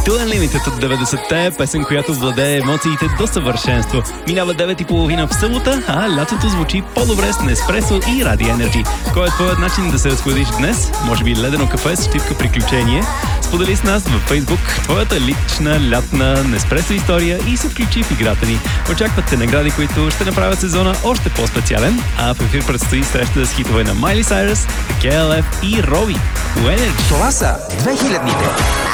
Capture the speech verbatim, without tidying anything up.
To Unlimited от деветдесетте, песен, която владее емоциите до съвършенство. Минава девет и половина в събота, а лятото звучи по-добре с Неспресо и Ради Енерджи. Кой е твоят начин да се разходиш днес? Може би ледено кафе с щипка приключение? Сподели с нас във Facebook твоята лична лятна Неспресо история и се включи в играта ни. Очакват те награди, които ще направят сезона още по-специален, а в ефир предстои среща с хитове на Майли Сайръс, Кей Ел Еф и Роби. Уенерджи. Това са две хилядните.